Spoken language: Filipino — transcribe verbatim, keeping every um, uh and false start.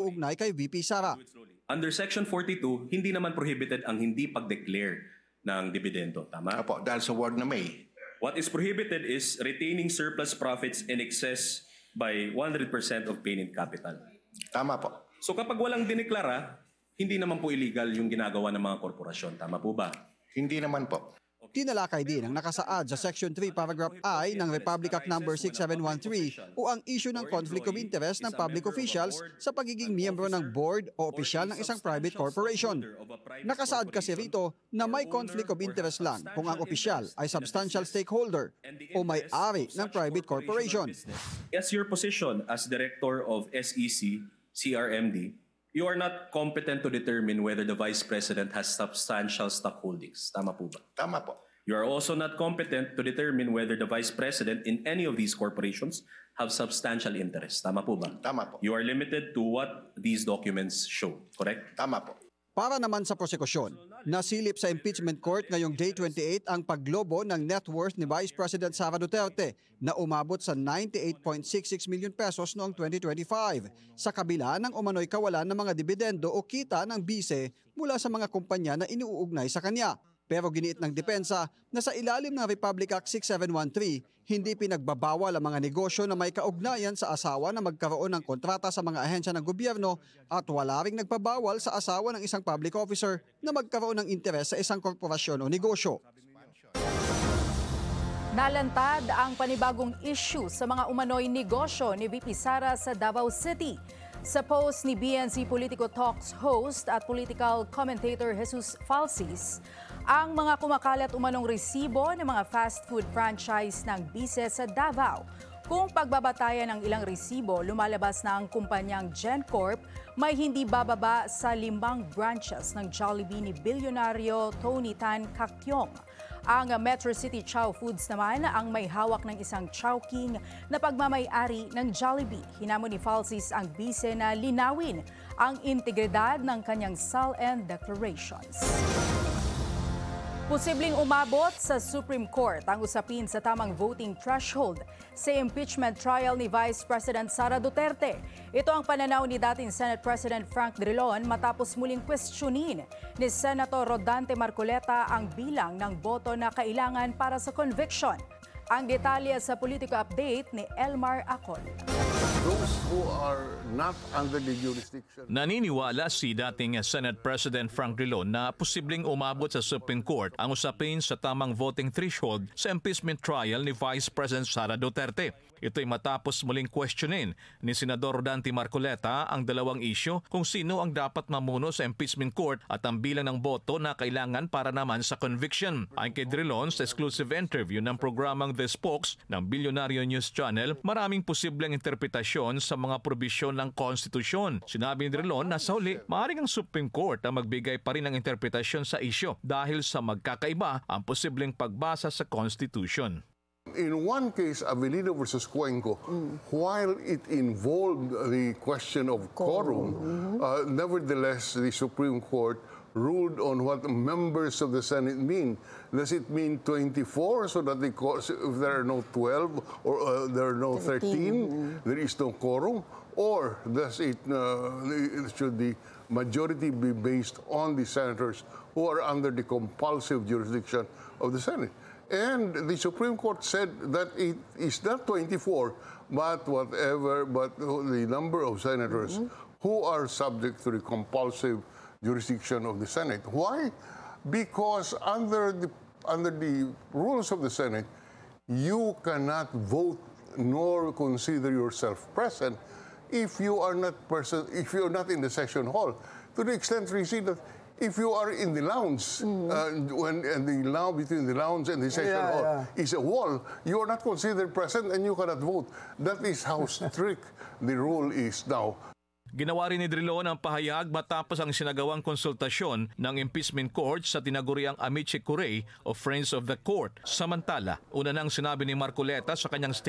kaugnay kay V P Sara. Under Section forty-two, hindi naman prohibited ang hindi pag-declare ng dividendo. Tama? Opo, dahil sa word na may. What is prohibited is retaining surplus profits in excess by one hundred percent of paid-in capital. Tama po. So kapag walang dineklara, hindi naman po illegal yung ginagawa ng mga korporasyon. Tama po ba? Hindi naman po. Tinalakay din ang nakasaad sa Section three Paragraph I ng Republic Act number six seven one three o ang issue ng conflict of interest ng public officials sa pagiging miyembro ng board o opisyal ng isang private corporation. Nakasaad kasi rito na may conflict of interest lang kung ang opisyal ay substantial stakeholder o may-ari ng private corporation. As your position as Director of S E C, C R M D, you are not competent to determine whether the Vice President has substantial stock holdings. Tama po ba? Tama po. You are also not competent to determine whether the Vice President in any of these corporations have substantial interest. Tama po ba? Tama po. You are limited to what these documents show, correct? Tama po. Para naman sa prosekusyon, nasilip sa impeachment court ngayong Day twenty-eight ang paglobo ng net worth ni Vice President Sara Duterte na umabot sa ninety-eight point six six million pesos noong twenty twenty-five sa kabila ng umano'y kawalan ng mga dividendo o kita ng bise mula sa mga kumpanya na iniuugnay sa kanya. Pero giniit ng depensa na sa ilalim ng Republic Act six seven one three, hindi pinagbabawal ang mga negosyo na may kaugnayan sa asawa na magkaroon ng kontrata sa mga ahensya ng gobyerno at wala ring nagpabawal sa asawa ng isang public officer na magkaroon ng interes sa isang korporasyon o negosyo. Nalantad ang panibagong issue sa mga umano'y negosyo ni V P Sara sa Davao City. Sa post ni B N C Politico Talks host at political commentator Jesus Falsis, ang mga kumakalat umanong resibo ng mga fast food franchise ng bise sa Davao. Kung pagbabatayan ng ilang resibo, lumalabas na ang kumpanyang GenCorp may hindi bababa sa limang branches ng Jollibee ni bilyonaryo Tony Tan Caktiong. Ang Metro City Chow Foods naman ang may hawak ng isang Chowking na pagmamay-ari ng Jollibee. Hinamon ni Falsis ang bise na linawin ang integridad ng kanyang S A L N declarations. Posibleng umabot sa Supreme Court ang usapin sa tamang voting threshold sa impeachment trial ni Vice President Sara Duterte. Ito ang pananaw ni dating Senate President Frank Drilon matapos muling questionin ni Senator Rodante Marcoleta ang bilang ng boto na kailangan para sa conviction. Ang detalye sa Politico Update ni Elmar Acol. Those who are not under the jurisdiction. Naniniwala si dating Senate President Frank Drilon na posibleng umabot sa Supreme Court ang usapin sa tamang voting threshold sa impeachment trial ni Vice President Sara Duterte. Ito'y matapos muling questionin ni Senador Rodante Marcoleta ang dalawang isyu kung sino ang dapat mamuno sa impeachment court at ang bilang ng boto na kailangan para naman sa conviction. Ayon kay Drilon sa exclusive interview ng programang The Spokes ng Billionario News Channel, maraming posibleng interpretasyon sa mga probisyon ng konstitusyon. Sinabi ni Drilon na sa huli, maaaring ang Supreme Court ang magbigay pa rin ng interpretasyon sa isyu dahil sa magkakaiba ang posibleng pagbasa sa Constitution. In one case, Avelino versus Cuenco, mm. while it involved the question of quorum, mm-hmm. uh, nevertheless, the Supreme Court ruled on what members of the Senate mean. Does it mean twenty-four so that the, if there are no twelve or uh, there are no thirteen, mm-hmm. there is no quorum? Or does it, uh, should the majority be based on the senators who are under the compulsive jurisdiction of the Senate? And the Supreme Court said that it is not twenty-four, but whatever, but the number of senators mm-hmm. who are subject to the compulsive jurisdiction of the Senate. Why? Because under the under the rules of the Senate, you cannot vote nor consider yourself present if you are not present, if you are not in the session hall. To the extent we see that if you are in the lounge, mm. uh, when and the lounge between the lounge and the session yeah, hall yeah. is a wall, you are not considered present and you cannot vote. That is how strict the rule is now. Ginawa rin ni Drilon ang pahayag matapos ang sinagawang konsultasyon ng impeachment court sa tinaguriang Amici Curiae o Friends of the Court. Samantala, una nang sinabi ni Marcoleta sa kanyang statement